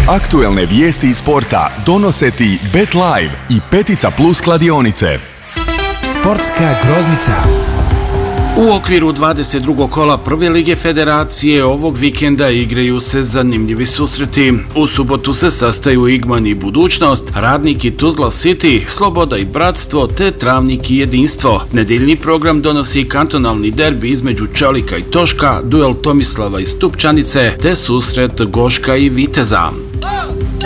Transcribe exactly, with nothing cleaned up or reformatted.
Aktuelne vijesti iz sporta donose ti Bet Live i Petica Plus kladionice. Sportska groznica. U okviru dvadeset drugog kola Prve lige Federacije ovog vikenda igraju se zanimljivi susreti. U subotu se sastaju Igman i Budućnost, Radnik i Tuzla City, Sloboda i Bratstvo te Travnik i Jedinstvo. Nedeljni program donosi kantonalni derbi između Čalika i Toška, duel Tomislava i Stupčanice te susret Goška i Viteza.